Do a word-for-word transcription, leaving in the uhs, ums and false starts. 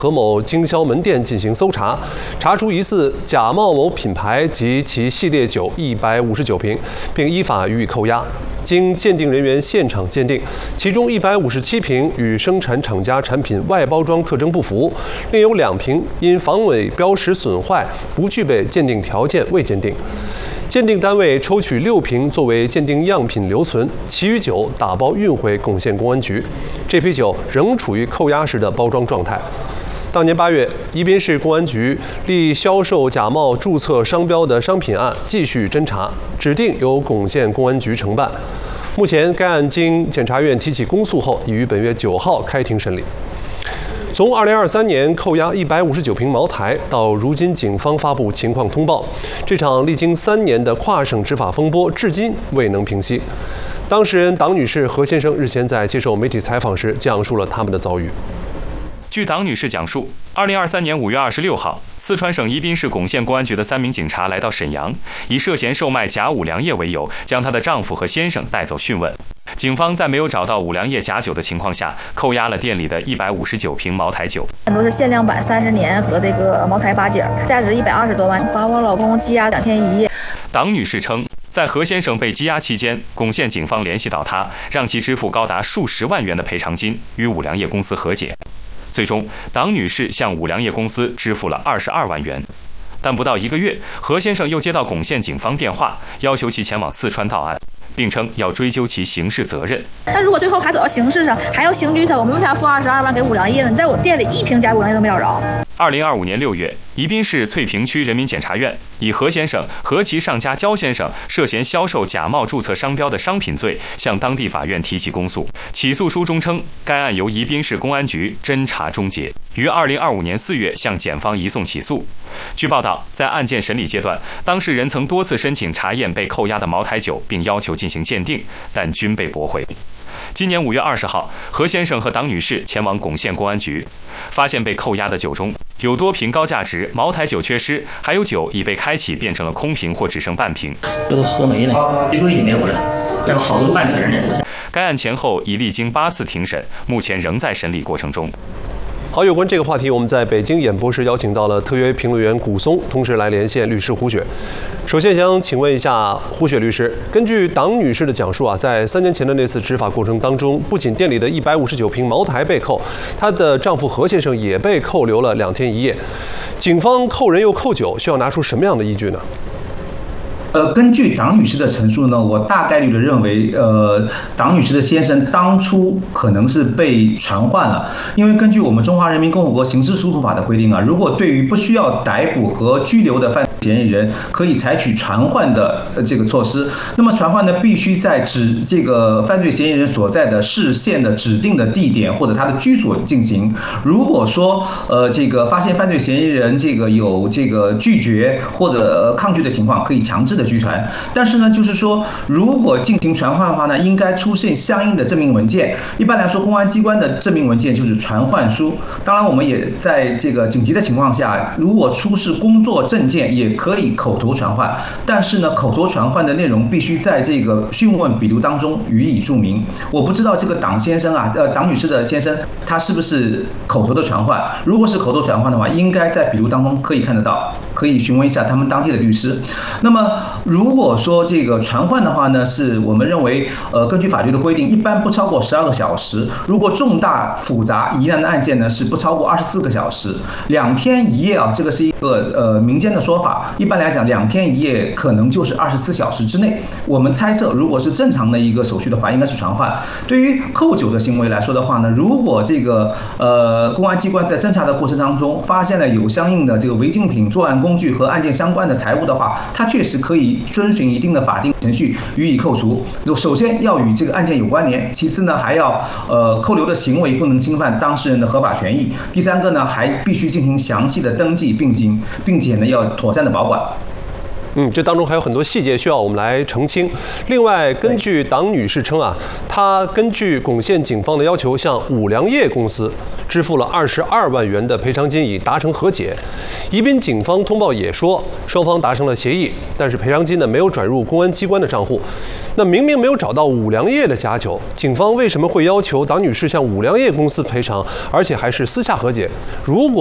何某经销门店进行搜查，查出疑似假冒某品牌及其系列酒一百五十九瓶，并依法予以扣押。经鉴定人员现场鉴定，其中一百五十七瓶与生产厂家产品外包装特征不符，另有两瓶因防伪标识损坏，不具备鉴定条件未鉴定。鉴定单位抽取六瓶作为鉴定样品留存，其余酒打包运回珙县公安局。这批酒仍处于扣押时的包装状态。当年八月，宜宾市公安局立销售假冒注册商标的商品案继续侦查，指定由珙县公安局承办。目前，该案经检察院提起公诉后，已于本月九号开庭审理。从二零二三年扣押一百五十九瓶茅台到如今警方发布情况通报，这场历经三年的跨省执法风波至今未能平息。当事人党女士、何先生日前在接受媒体采访时讲述了他们的遭遇。 据党女士讲述，二零二三年五月二十六号，四川省宜宾市珙县公安局的三名警察来到沈阳，以涉嫌售卖假五粮液为由，将她的丈夫和先生带走讯问。警方在没有找到五粮液假酒的情况下，扣押了店里的一百五十九瓶茅台酒， 很多是限量版三十年和这个茅台八姐，价值一百二十多万，把我老公羁押两天一夜。 党女士称，在何先生被羁押期间，珙县警方联系到他，让其支付高达数十万元的赔偿金，与五粮液公司和解。最终，党女士向五粮液公司支付了二十二万元，但不到一个月，何先生又接到珙县警方电话，要求其前往四川到案，并称要追究其刑事责任。 那如果最后还走到刑事上，还要刑拘他，我们为啥付二十二万给五粮液呢？你在我店里一瓶假五粮液都没找着。 二零二五年六月，宜宾市翠屏区人民检察院以何先生和其上家焦先生涉嫌销售假冒注册商标的商品罪，向当地法院提起公诉。起诉书中称，该案由宜宾市公安局侦查终结，于二零二五年四月向检方移送起诉。据报道，在案件审理阶段，当事人曾多次申请查验被扣押的茅台酒，并要求进行鉴定，但均被驳回。今年五月二十号，何先生和党女士前往珙县公安局，发现被扣押的酒中有多瓶高价值茅台酒缺失，还有酒已被开启变成了空瓶或只剩半瓶， 这都喝没了，一堆也没有了，还有好多半瓶呢。 该案前后已历经八次庭审，目前仍在审理过程中。 好，有关这个话题，我们在北京演播时邀请到了特约评论员古松，同时来连线律师胡雪。首先想请问一下胡雪律师，根据党女士的讲述啊，在三年前的那次执法过程当中，不仅店里的一百五十九瓶茅台被扣，她的丈夫何先生也被扣留了两天一夜。警方扣人又扣酒，需要拿出什么样的依据呢？ 呃，根据党女士的陈述呢，我大概率的认为，呃，党女士的先生当初可能是被传唤了，因为根据我们中华人民共和国刑事诉讼法的规定啊，如果对于不需要逮捕和拘留的犯嫌疑人，可以采取传唤的这个措施。那么传唤呢，必须在指这个犯罪嫌疑人所在的市县的指定的地点或者他的居所进行。如果说呃这个发现犯罪嫌疑人这个有这个拒绝或者抗拒的情况，可以强制的拘传。但是呢，就是说如果进行传唤的话呢，应该出示相应的证明文件。一般来说，公安机关的证明文件就是传唤书。当然，我们也在这个紧急的情况下，如果出示工作证件，也可以口头传唤。但是呢，口头传唤的内容必须在这个讯问笔录当中予以注明。我不知道这个党先生啊，呃，党女士的先生，他是不是口头的传唤？如果是口头传唤的话，应该在笔录当中可以看得到，可以询问一下他们当地的律师。那么，如果说这个传唤的话呢，是我们认为，呃，根据法律的规定，一般不超过十二个小时。如果重大复杂疑难的案件呢，是不超过二十四个小时。两天一夜啊，这个是一个呃民间的说法。一般来讲，两天一夜可能就是二十四小时之内。我们猜测，如果是正常的一个手续的话，应该是传唤。对于扣酒的行为来说的话呢，如果这个呃公安机关在侦查的过程当中发现了有相应的这个违禁品、作案工具和案件相关的财物的话，它确实可以遵循一定的法定程序予以扣除。首先要与这个案件有关联，其次呢还要呃扣留的行为不能侵犯当事人的合法权益，第三个呢还必须进行详细的登记并行，并且呢要妥善的保管。 嗯，这当中还有很多细节需要我们来澄清。另外，根据党女士称啊，她根据巩县警方的要求，向五粮液公司支付了二十二万元的赔偿金，以达成和解。宜宾警方通报也说，双方达成了协议，但是赔偿金呢没有转入公安机关的账户。那明明没有找到五粮液的假酒，警方为什么会要求党女士向五粮液公司赔偿，而且还是私下和解？如果